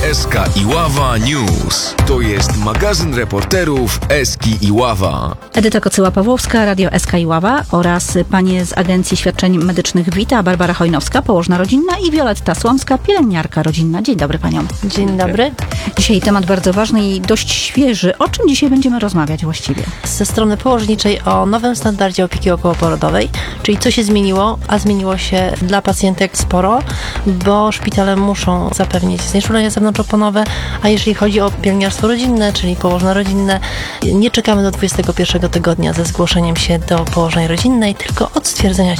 SK Iława News. To jest magazyn reporterów Eski Iława. Edyta Kocyła-Pawłowska, Radio SK Iława oraz panie z Agencji Świadczeń Medycznych WITA, Barbara Chojnowska, położna rodzinna i Wioletta Słomska, pielęgniarka rodzinna. Dzień dobry paniom. Dzień dobry. Dzisiaj temat bardzo ważny i dość świeży. O czym dzisiaj będziemy rozmawiać właściwie? Ze strony położniczej o nowym standardzie opieki okołoporodowej, czyli co się zmieniło, a zmieniło się dla pacjentek sporo, bo szpitale muszą zapewnić znieczulenia zewnątrzoponowe, a jeżeli chodzi o pielęgniarstwo rodzinne, czyli położne rodzinne, nie czekamy do 21 tygodnia ze zgłoszeniem się do położnej rodzinnej, tylko od stwierdzenia